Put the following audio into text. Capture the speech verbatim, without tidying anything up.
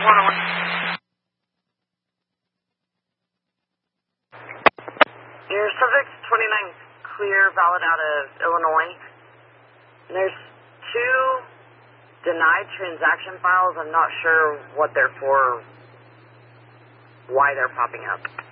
Your subject twenty-nine clear, valid out of Illinois. And there's two denied transaction files. I'm not sure what they're for, why they're popping up.